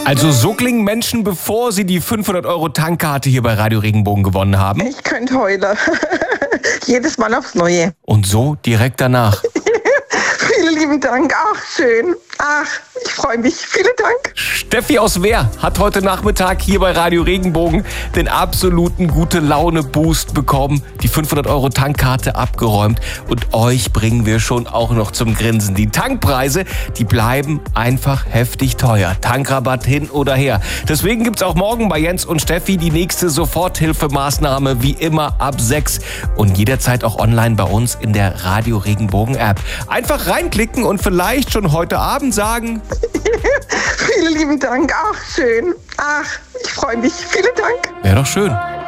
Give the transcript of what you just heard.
Also so klingen Menschen, bevor sie die 500-Euro-Tankkarte hier bei Radio Regenbogen gewonnen haben. Ich könnte heulen. Jedes Mal aufs Neue. Und so direkt danach. Vielen lieben Dank. Ach, schön. Ach, ich freue mich. Vielen Dank. Steffi aus Wehr hat heute Nachmittag hier bei Radio Regenbogen den absoluten Gute-Laune-Boost bekommen, die 500-Euro-Tankkarte abgeräumt und euch bringen wir schon auch noch zum Grinsen. Die Tankpreise, die bleiben einfach heftig teuer. Tankrabatt hin oder her. Deswegen gibt's auch morgen bei Jens und Steffi die nächste Soforthilfemaßnahme, wie immer ab 6 und jederzeit auch online bei uns in der Radio Regenbogen App. Einfach reinklicken und vielleicht schon heute Abend sagen: Vielen lieben Dank. Ach, schön. Ach, ich freue mich. Vielen Dank. Wäre doch schön.